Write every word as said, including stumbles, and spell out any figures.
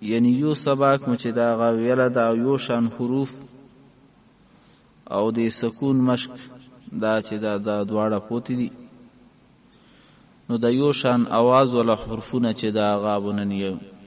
یعنی یو سباک مو چې دا هغه ویله دا یو شان حروف او د سکون مشق دا چې دا دا دواړه پوتې دي نو د یو شان اواز ولا حرفونه چې دا هغه بنن یو